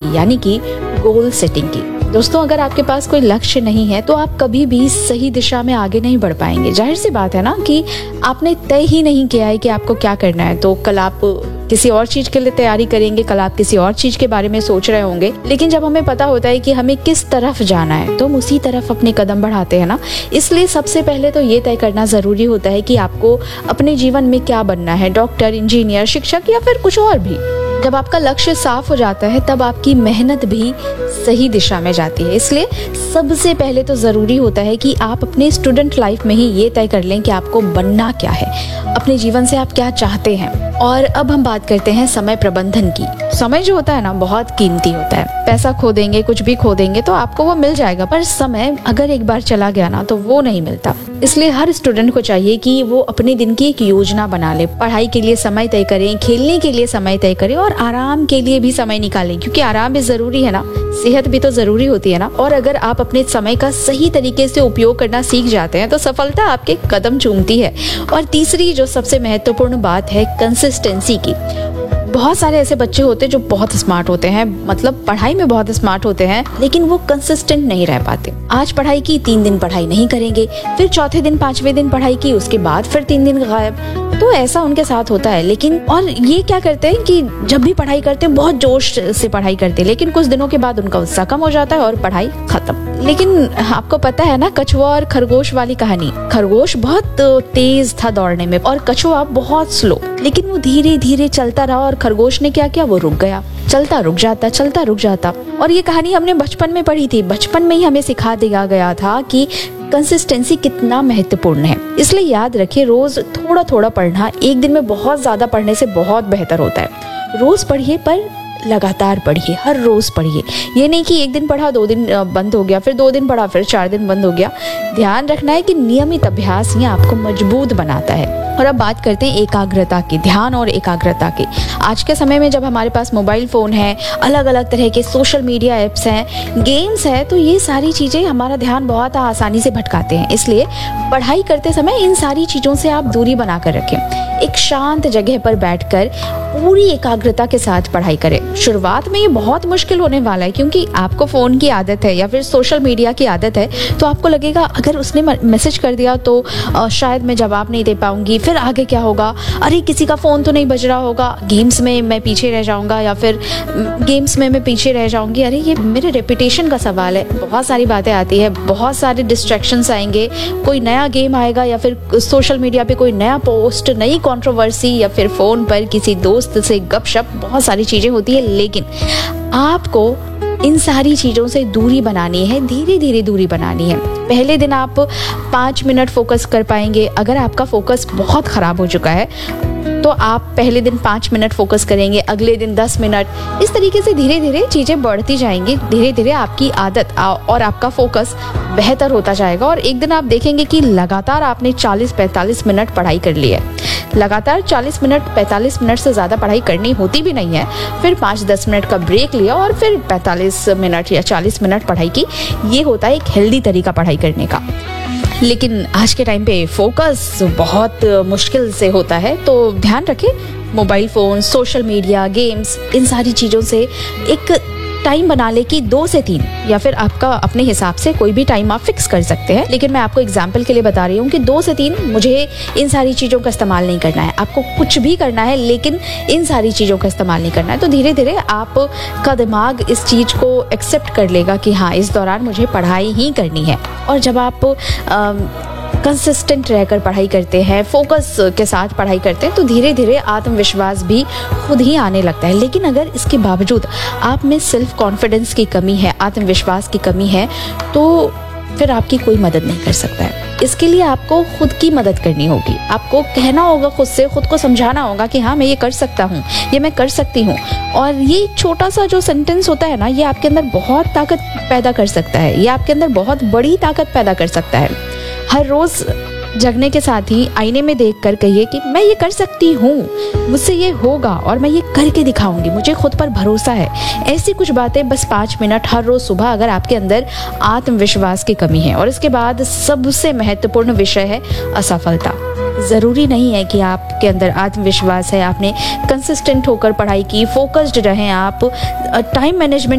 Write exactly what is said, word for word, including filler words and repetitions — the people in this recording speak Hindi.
की, यानी कि गोल सेटिंग की। दोस्तों, अगर आपके पास कोई लक्ष्य नहीं है तो आप कभी भी सही दिशा में आगे नहीं बढ़ पाएंगे। जाहिर सी बात है ना कि आपने तय ही नहीं किया है कि आपको क्या करना है, तो कल आप किसी और चीज के लिए तैयारी करेंगे, कल आप किसी और चीज के बारे में सोच रहे होंगे। लेकिन जब हमें पता होता है कि हमें किस तरफ जाना है तो हम उसी तरफ अपने कदम बढ़ाते हैं ना। इसलिए सबसे पहले तो ये तय करना जरूरी होता है कि आपको अपने जीवन में क्या बनना है, डॉक्टर, इंजीनियर, शिक्षक या फिर कुछ और भी। जब आपका लक्ष्य साफ हो जाता है तब आपकी मेहनत भी सही दिशा में जाती है। इसलिए सबसे पहले तो जरूरी होता है कि आप अपने स्टूडेंट लाइफ में ही ये तय कर लें कि आपको बनना क्या है, अपने जीवन से आप क्या चाहते हैं। और अब हम बात करते हैं समय प्रबंधन की। समय जो होता है ना, बहुत कीमती होता है। पैसा खो देंगे, कुछ भी खो देंगे तो आपको वो मिल जाएगा, पर समय अगर एक बार चला गया ना तो वो नहीं मिलता। इसलिए हर स्टूडेंट को चाहिए कि वो अपने दिन की एक योजना बना ले। पढ़ाई के लिए समय तय करें, खेलने के लिए समय तय करें और आराम के लिए भी समय निकालें, क्योंकि आराम भी जरूरी है ना, सेहत भी तो जरूरी होती है ना। और अगर आप अपने समय का सही तरीके से उपयोग करना सीख जाते हैं तो सफलता आपके कदम चूमती है। और तीसरी जो सबसे महत्वपूर्ण बात है, कंसिस्टेंसी की। बहुत सारे ऐसे बच्चे होते हैं जो बहुत स्मार्ट होते हैं, मतलब पढ़ाई में बहुत स्मार्ट होते हैं, लेकिन वो कंसिस्टेंट नहीं रह पाते। आज पढ़ाई की, तीन दिन पढ़ाई नहीं करेंगे, फिर चौथे दिन, पांचवें दिन पढ़ाई की, उसके बाद फिर तीन दिन गायब। तो ऐसा उनके साथ होता है। लेकिन और ये क्या करते हैं कि जब भी पढ़ाई करते हैं बहुत जोश से पढ़ाई करते हैं, लेकिन कुछ दिनों के बाद उनका उत्साह कम हो जाता है और पढ़ाई खत्म। लेकिन आपको पता है ना, कछुआ और खरगोश वाली कहानी। खरगोश बहुत तेज था दौड़ने में और कछुआ बहुत स्लो, लेकिन वो धीरे धीरे चलता रहा और खरगोश ने क्या किया, वो रुक गया। चलता रुक जाता, चलता रुक जाता। और ये कहानी हमने बचपन में पढ़ी थी। बचपन में ही हमें सिखा दिया गया था कि कंसिस्टेंसी कितना महत्वपूर्ण है। इसलिए याद रखिए, रोज थोड़ा थोड़ा पढ़ना एक दिन में बहुत ज्यादा पढ़ने से बहुत बेहतर होता है। रोज पढ़िए, पर लगातार पढ़िए, हर रोज पढ़िए। ये नहीं कि एक दिन पढ़ा, दो दिन बंद हो गया, फिर दो दिन पढ़ा, फिर चार दिन बंद हो गया। ध्यान रखना है कि नियमित अभ्यास ही आपको मजबूत बनाता है। और अब बात करते हैं एकाग्रता की, ध्यान और एकाग्रता की। आज के समय में जब हमारे पास मोबाइल फोन है, अलग अलग तरह के सोशल मीडिया एप्स हैं, गेम्स है, तो ये सारी चीजें हमारा ध्यान बहुत आसानी से भटकाते हैं। इसलिए पढ़ाई करते समय इन सारी चीजों से आप दूरी बनाकर रखें। एक शांत जगह पर बैठकर पूरी एकाग्रता के साथ पढ़ाई करें। शुरुआत में ये बहुत मुश्किल होने वाला है, क्योंकि आपको फोन की आदत है या फिर सोशल मीडिया की आदत है, तो आपको लगेगा अगर उसने मैसेज कर दिया तो आ, शायद मैं जवाब नहीं दे पाऊंगी, फिर आगे क्या होगा, अरे किसी का फोन तो नहीं बज रहा होगा, गेम्स में मैं पीछे रह जाऊंगा, या फिर गेम्स में मैं पीछे रह जाऊंगी, अरे ये मेरे रेपुटेशन का सवाल है। बहुत सारी बातें आती है, बहुत सारे डिस्ट्रैक्शंस आएंगे, कोई नया गेम आएगा या फिर सोशल मीडिया पे कोई नया पोस्ट, नई कंट्रोवर्सी, या फिर फोन पर किसी दोस्त से गपशप, बहुत सारी चीजें होती है। लेकिन आपको इन सारी चीजों से दूरी बनानी है, धीरे धीरे दूरी बनानी है। पहले दिन आप पाँच मिनट फोकस कर पाएंगे। अगर आपका फोकस बहुत खराब हो चुका है तो आप पहले दिन पाँच मिनट फोकस करेंगे, अगले दिन दस मिनट। इस तरीके से धीरे धीरे चीजें बढ़ती जाएंगी। धीरे धीरे आपकी आदत और आपका फोकस बेहतर होता जाएगा और एक दिन आप देखेंगे कि लगातार आपने चालीस पैंतालीस मिनट पढ़ाई कर ली है। लगातार चालीस मिनट पैंतालीस मिनट से ज़्यादा पढ़ाई करनी होती भी नहीं है। फिर पाँच दस मिनट का ब्रेक लिया और फिर पैंतालीस मिनट या चालीस मिनट पढ़ाई की। ये होता है एक हेल्दी तरीका पढ़ाई करने का। लेकिन आज के टाइम पे फोकस बहुत मुश्किल से होता है, तो ध्यान रखें, mobile phone, social media, games, इन सारी चीज़ों से एक टाइम बना ले कि दो से तीन, या फिर आपका अपने हिसाब से कोई भी टाइम आप फिक्स कर सकते हैं। लेकिन मैं आपको एग्जाम्पल के लिए बता रही हूँ कि दो से तीन मुझे इन सारी चीज़ों का इस्तेमाल नहीं करना है। आपको कुछ भी करना है लेकिन इन सारी चीज़ों का इस्तेमाल नहीं करना है। तो धीरे धीरे आपका दिमाग इस चीज़ को एक्सेप्ट कर लेगा कि हाँ, इस दौरान मुझे पढ़ाई ही करनी है। और जब आप आ, कंसिस्टेंट रहकर पढ़ाई करते हैं, फोकस के साथ पढ़ाई करते हैं, तो धीरे धीरे आत्मविश्वास भी खुद ही आने लगता है। लेकिन अगर इसके बावजूद आप में सेल्फ कॉन्फिडेंस की कमी है, आत्मविश्वास की कमी है, तो फिर आपकी कोई मदद नहीं कर सकता है। इसके लिए आपको खुद की मदद करनी होगी। आपको कहना होगा खुद से, खुद को समझाना होगा कि हाँ, मैं ये कर सकता हूँ, ये मैं कर सकती हूँ। और ये छोटा सा जो सेंटेंस होता है ना, ये आपके अंदर बहुत ताकत पैदा कर सकता है। ये आपके अंदर बहुत बड़ी ताकत पैदा कर सकता है। हर रोज जगने के साथ ही आईने में देखकर कहिए कि मैं ये कर सकती हूँ, मुझसे ये होगा और मैं ये करके दिखाऊंगी, मुझे खुद पर भरोसा है। ऐसी कुछ बातें बस पाँच मिनट हर रोज सुबह, अगर आपके अंदर आत्मविश्वास की कमी है। और इसके बाद सबसे महत्वपूर्ण विषय है असफलता। ज़रूरी नहीं है कि आपके अंदर आत्मविश्वास है, आपने कंसिस्टेंट होकर पढ़ाई की, फोकस्ड रहें आप, टाइम मैनेजमेंट